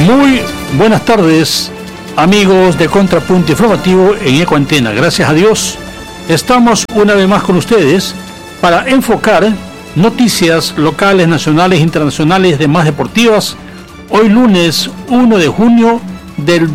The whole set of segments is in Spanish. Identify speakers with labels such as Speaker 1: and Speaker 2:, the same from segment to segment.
Speaker 1: Muy buenas tardes, amigos de Contrapunto Informativo en Ecuantena. Gracias a Dios, estamos una vez más con ustedes para enfocar noticias locales, nacionales, internacionales, demás deportivas. Hoy lunes 1 de junio del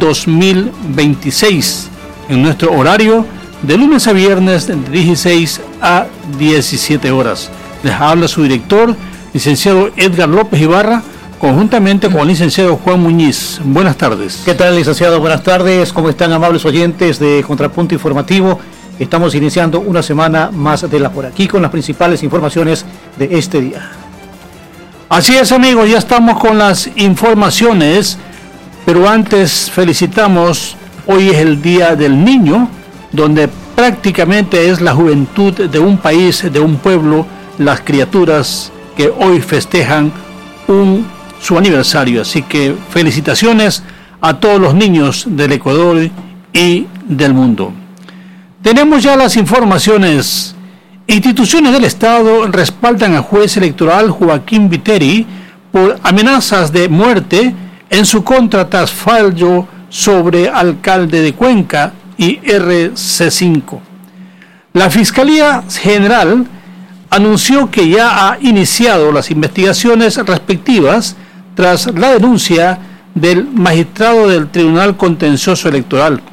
Speaker 1: 2026, en nuestro horario de lunes a viernes de 16 a 17 horas. Les habla su director, licenciado Edgar López Ibarra, conjuntamente con el licenciado Juan Muñiz. Buenas tardes.
Speaker 2: ¿Qué tal, licenciado? Buenas tardes. ¿Cómo están, amables oyentes de Contrapunto Informativo? Estamos iniciando una semana más de la por aquí con las principales informaciones de este día.
Speaker 1: Así es, amigos, ya estamos con las informaciones, pero antes felicitamos, hoy es el Día del Niño, donde prácticamente es la juventud de un país, de un pueblo, las criaturas que hoy festejan su aniversario. Así que felicitaciones a todos los niños del Ecuador y del mundo. Tenemos ya las informaciones. Instituciones del Estado respaldan al juez electoral Joaquín Viteri por amenazas de muerte en su contra tras fallo sobre alcalde de Cuenca y RC5. La Fiscalía General anunció que ya ha iniciado las investigaciones respectivas tras la denuncia del magistrado del Tribunal Contencioso Electoral.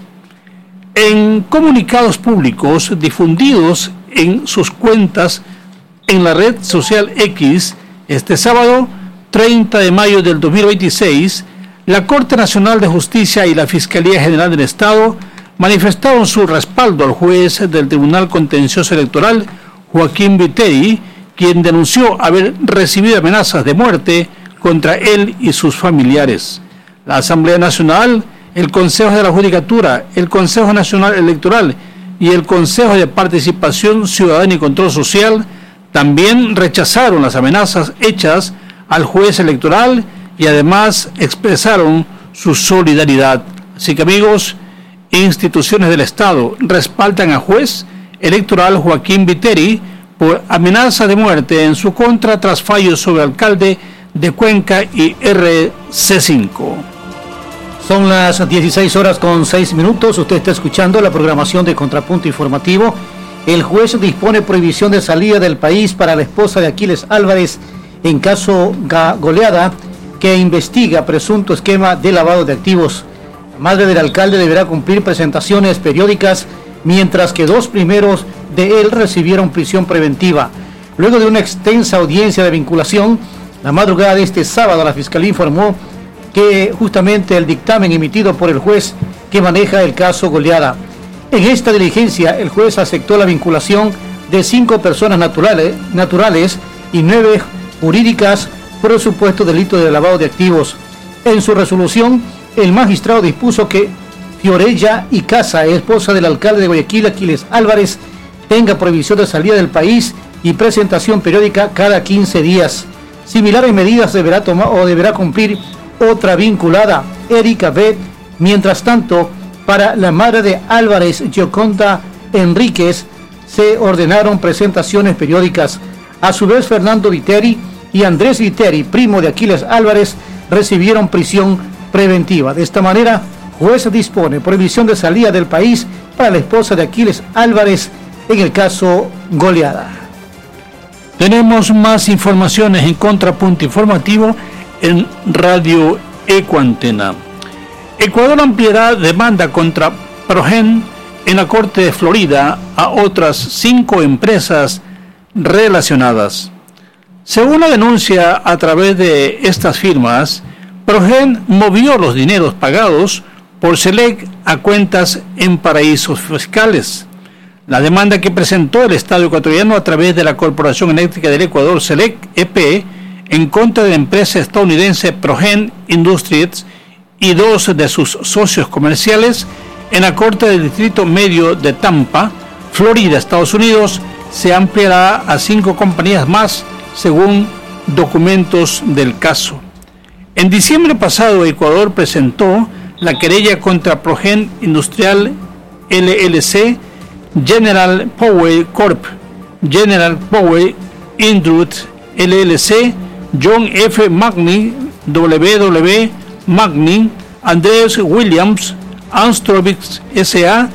Speaker 1: En comunicados públicos difundidos en sus cuentas en la red social X, este sábado 30 de mayo del 2026, la Corte Nacional de Justicia y la Fiscalía General del Estado manifestaron su respaldo al juez del Tribunal Contencioso Electoral, Joaquín Viteri, quien denunció haber recibido amenazas de muerte contra él y sus familiares. La Asamblea Nacional, el Consejo de la Judicatura, el Consejo Nacional Electoral y el Consejo de Participación Ciudadana y Control Social también rechazaron las amenazas hechas al juez electoral y además expresaron su solidaridad. Así que, amigos, instituciones del Estado respaldan al juez electoral Joaquín Viteri por amenaza de muerte en su contra tras fallos sobre alcalde de Cuenca y RC5.
Speaker 2: Son las 16:06. Usted está escuchando la programación de Contrapunto Informativo. El juez dispone prohibición de salida del país para la esposa de Aquiles Álvarez en caso goleada que investiga presunto esquema de lavado de activos. La madre del alcalde deberá cumplir presentaciones periódicas, mientras que dos primeros de él recibieron prisión preventiva. Luego de una extensa audiencia de vinculación, la madrugada de este sábado la Fiscalía informó que justamente el dictamen emitido por el juez que maneja el caso goleada. En esta diligencia, el juez aceptó la vinculación de 5 personas naturales y 9 jurídicas por el supuesto delito de lavado de activos. En su resolución, el magistrado dispuso que Fiorella y Casa, esposa del alcalde de Guayaquil, Aquiles Álvarez, tenga prohibición de salida del país y presentación periódica cada 15 días. Similares medidas deberá cumplir otra vinculada, Erika B. Mientras tanto, para la madre de Álvarez, Gioconda Enríquez, se ordenaron presentaciones periódicas. A su vez, Fernando Viteri y Andrés Viteri, primo de Aquiles Álvarez, recibieron prisión preventiva. De esta manera, juez dispone prohibición de salida del país para la esposa de Aquiles Álvarez en el caso goleada.
Speaker 1: Tenemos más informaciones en Contrapunto Informativo en Radio Ecuantena. Ecuador ampliará demanda contra Progen en la Corte de Florida a otras 5 empresas relacionadas. Según la denuncia a través de estas firmas, Progen movió los dineros pagados por SELEC a cuentas en paraísos fiscales. La demanda que presentó el Estado ecuatoriano a través de la Corporación Eléctrica del Ecuador, SELEC EP, en contra de la empresa estadounidense Progen Industries y 2 de sus socios comerciales en la Corte del Distrito Medio de Tampa, Florida, Estados Unidos, se ampliará a 5 compañías más, según documentos del caso. En diciembre pasado, Ecuador presentó la querella contra Progen Industrial LLC, General Power Corp, General Power Industries LLC, John F. Magny, WW, Magnin, Andrés Williams, Anstrovics S.A.,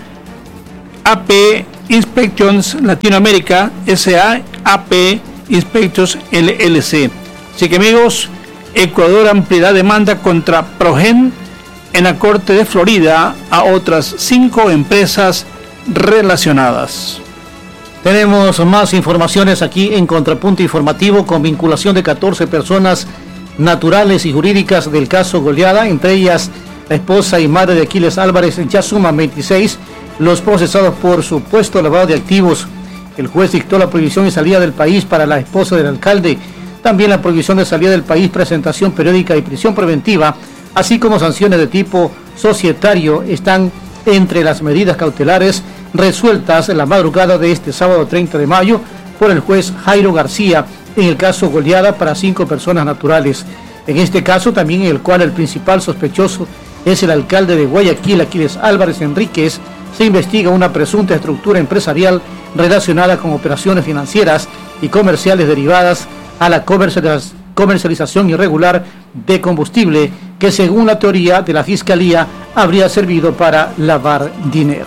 Speaker 1: AP Inspections Latinoamérica S.A., AP Inspections LLC. Así que amigos, Ecuador ampliará demanda contra Progen en la Corte de Florida a otras 5 empresas relacionadas.
Speaker 2: Tenemos más informaciones aquí en Contrapunto Informativo con vinculación de 14 personas naturales y jurídicas del caso Goleada, entre ellas la esposa y madre de Aquiles Álvarez. Ya suman 26 los procesados por supuesto lavado de activos. El juez dictó la prohibición de salida del país para la esposa del alcalde, también la prohibición de salida del país, presentación periódica y prisión preventiva, así como sanciones de tipo societario están entre las medidas cautelares resueltas en la madrugada de este sábado 30 de mayo por el juez Jairo García en el caso Goleada para 5 personas naturales. En este caso también en el cual el principal sospechoso es el alcalde de Guayaquil, Aquiles Álvarez Enríquez, se investiga una presunta estructura empresarial relacionada con operaciones financieras y comerciales derivadas a la comercialización irregular de combustible que según la teoría de la Fiscalía habría servido para lavar dinero.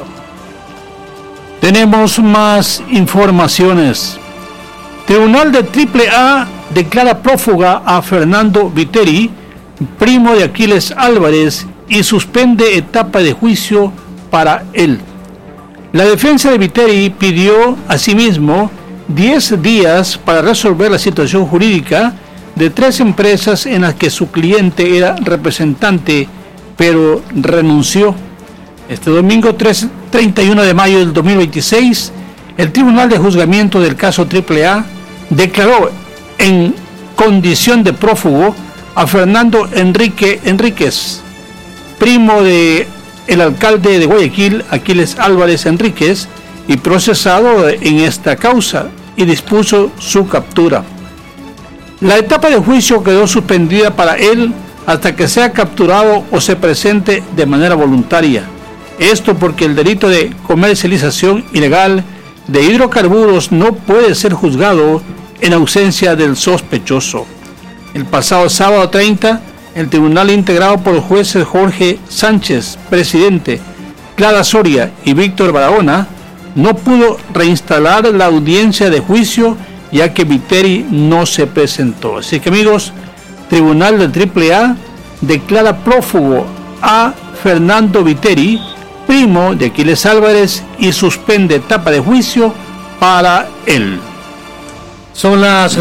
Speaker 1: Tenemos más informaciones. Tribunal de AAA declara prófuga a Fernando Viteri, primo de Aquiles Álvarez, y suspende etapa de juicio para él. La defensa de Viteri pidió asimismo 10 días para resolver la situación jurídica de 3 empresas en las que su cliente era representante, pero renunció. Este domingo 31 de mayo del 2026, el Tribunal de Juzgamiento del caso AAA declaró en condición de prófugo a Fernando Enríquez, primo de el alcalde de Guayaquil, Aquiles Álvarez Enríquez, y procesado en esta causa, y dispuso su captura. La etapa de juicio quedó suspendida para él hasta que sea capturado o se presente de manera voluntaria. Esto porque el delito de comercialización ilegal de hidrocarburos no puede ser juzgado en ausencia del sospechoso. El pasado sábado 30, el tribunal integrado por los jueces Jorge Sánchez, presidente, Clara Soria y Víctor Barahona, no pudo reinstalar la audiencia de juicio ya que Viteri no se presentó. Así que amigos, Tribunal de AAA declara prófugo a Fernando Viteri, primo de Aquiles Álvarez, y suspende etapa de juicio para él.
Speaker 2: Son las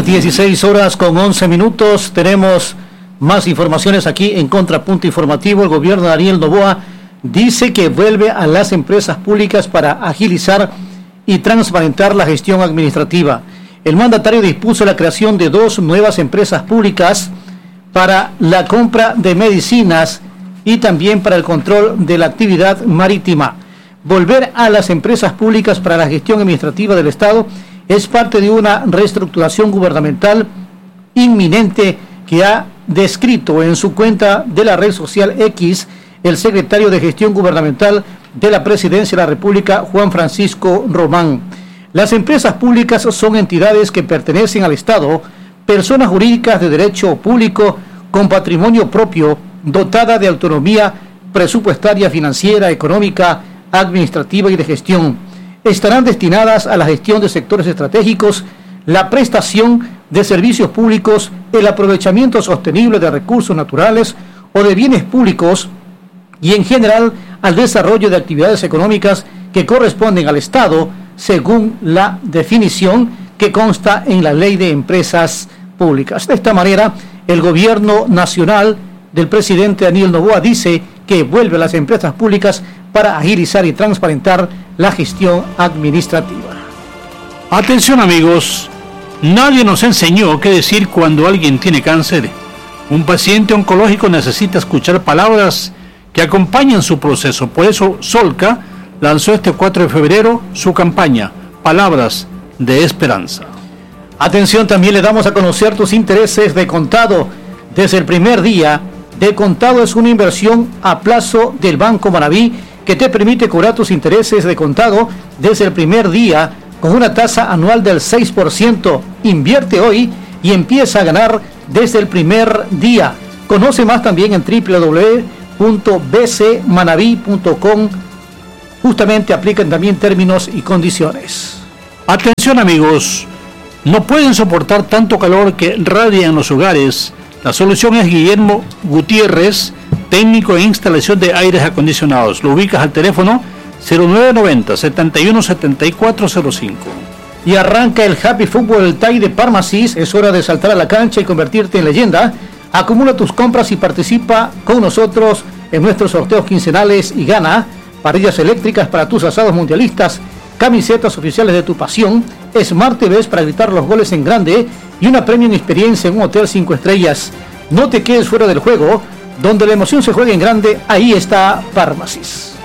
Speaker 2: 16:11. Tenemos más informaciones aquí en Contrapunto Informativo. El gobierno de Daniel Noboa dice que vuelve a las empresas públicas para agilizar y transparentar la gestión administrativa. El mandatario dispuso la creación de 2 nuevas empresas públicas para la compra de medicinas y también para el control de la actividad marítima. Volver a las empresas públicas para la gestión administrativa del Estado es parte de una reestructuración gubernamental inminente que ha descrito en su cuenta de la red social X el secretario de Gestión Gubernamental de la Presidencia de la República, Juan Francisco Román. Las empresas públicas son entidades que pertenecen al Estado, personas jurídicas de derecho público con patrimonio propio, dotada de autonomía presupuestaria, financiera, económica, administrativa y de gestión. Estarán destinadas a la gestión de sectores estratégicos, la prestación de servicios públicos, el aprovechamiento sostenible de recursos naturales o de bienes públicos y en general al desarrollo de actividades económicas que corresponden al Estado según la definición que consta en la Ley de Empresas Públicas. De esta manera, el gobierno nacional del presidente Daniel Noboa dice que vuelve a las empresas públicas para agilizar y transparentar la gestión administrativa.
Speaker 1: Atención amigos, nadie nos enseñó qué decir cuando alguien tiene cáncer. Un paciente oncológico necesita escuchar palabras que acompañan su proceso. Por eso Solca lanzó este 4 de febrero su campaña, Palabras de Esperanza.
Speaker 2: Atención, también le damos a conocer tus intereses de contado. Desde el primer día, de contado es una inversión a plazo del Banco Maraví que te permite cobrar tus intereses de contado desde el primer día con una tasa anual del 6%. Invierte hoy y empieza a ganar desde el primer día. Conoce más también en www.bcmanaví.com. Justamente aplican también términos y condiciones.
Speaker 1: Atención amigos, no pueden soportar tanto calor que radia en los hogares. La solución es Guillermo Gutiérrez, técnico en instalación de aires acondicionados. Lo ubicas al teléfono 0990 71 7405.
Speaker 2: Y arranca el Happy Football Tie de Parmasis. Es hora de saltar a la cancha y convertirte en leyenda. Acumula tus compras y participa con nosotros en nuestros sorteos quincenales y gana parrillas eléctricas para tus asados mundialistas, camisetas oficiales de tu pasión, Smart TVs para gritar los goles en grande y una premium experiencia en un hotel 5 estrellas. No te quedes fuera del juego, donde la emoción se juega en grande, ahí está Parmasis.